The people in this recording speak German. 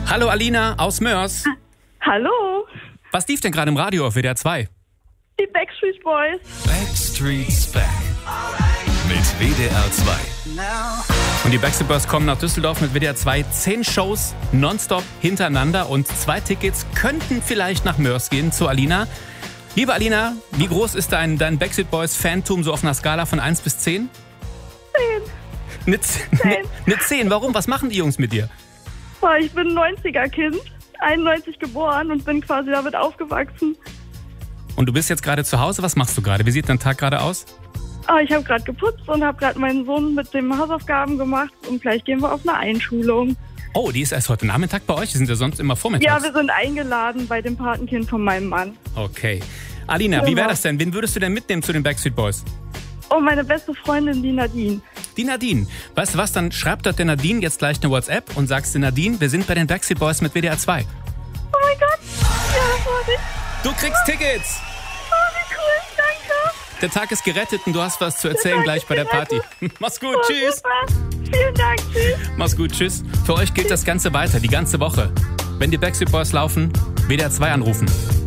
Hallo Alina aus Mörs. Hallo, Was lief denn gerade im Radio auf WDR 2? die Backstreet Boys. Backstreet's Back. Mit WDR 2. Und die Backstreet Boys kommen nach Düsseldorf mit WDR 2. 10 Shows nonstop hintereinander und 2 Tickets könnten vielleicht nach Mörs gehen zu Alina. Liebe Alina, wie groß ist dein Backstreet Boys Fantum so auf einer Skala von 1 bis 10? 10. Eine 10. Warum? Was machen die Jungs mit dir? Boah, ich bin 90er-Kind, 91 geboren und bin quasi damit aufgewachsen. Und du bist jetzt gerade zu Hause. Was machst du gerade? Wie sieht dein Tag gerade aus? Ich habe gerade geputzt und habe gerade meinen Sohn mit dem Hausaufgaben gemacht und gleich gehen wir auf eine Einschulung. Oh, die ist erst heute Nachmittag bei euch? Die sind ja sonst immer vormittags. Ja, wir sind eingeladen bei dem Patenkind von meinem Mann. Okay. Alina, wie wäre das denn? Wen würdest du denn mitnehmen zu den Backstreet Boys? Und meine beste Freundin, die Nadine. Die Nadine. Weißt du was, dann schreibt dort der Nadine jetzt gleich eine WhatsApp und sagst der Nadine, wir sind bei den Backstreet Boys mit WDR 2. Oh mein Gott, ja, das war ich. Du kriegst Tickets! Oh, wie cool, danke. Der Tag ist gerettet und du hast was zu erzählen Tag gleich ist bei der Party. gerettet. Mach's gut, Oh, tschüss. super. Vielen Dank, tschüss. Mach's gut, tschüss. Für euch gilt das Ganze weiter, die ganze Woche. Wenn die Backstreet Boys laufen, WDR 2 anrufen.